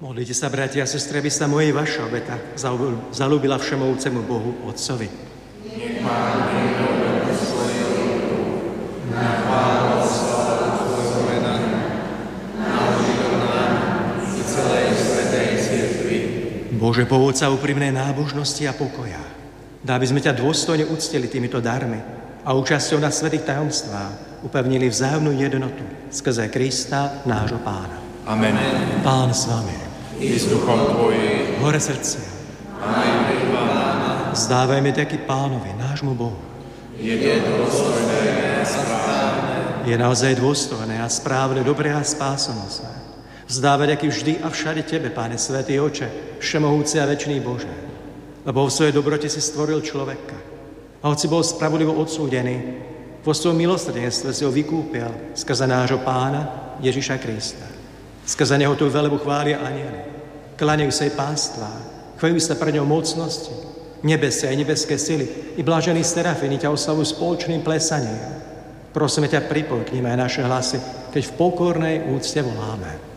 Modlite sa, bratia a sestry, aby sa moje vaša obeta zalúbila všemovúcemu Bohu Otcovi. Nech Pán vyjde svoje ruku na chválu a slávu Tvojho mena, na užitok nám i celej svätej cirkvi. Bože, povodca úprimnej nábožnosti a pokoja, dá, aby sme ťa dôstojne uctili týmito darmi a účasťou na svätých tajomstvách upevnili vzájomnú jednotu skrze Krista, nášho Pána. Amen. Pán s vami. I s duchom Tvojím. Hore srdcia. Aj pri Pána. Zdávajme taký Pánovi, nášmu Bohu. Je dôstojné a správne. Je naozaj dôstojné a správne, dobré a spásonosné. Vzdávať aký vždy a všade Tebe, Páne Svätý Oče, všemohúci a večný Bože. Lebo vo svojej dobrote si stvoril človeka. A hoci bol spravodlivo odsúdený, vo svojom milosrdenstve si ho vykúpil skrze nášho Pána Ježiša Krista. Skrze neho tu velebu chvália anjeli. Klaňajú sa jej pástvá, chvajú sa pre ňou mocnosti, nebesia aj nebeské sily i blážení serafini ťa oslavujú spoločným plesaním. Prosíme ťa, pripoj k nim aj naše hlasy, keď v pokornej úcte voláme.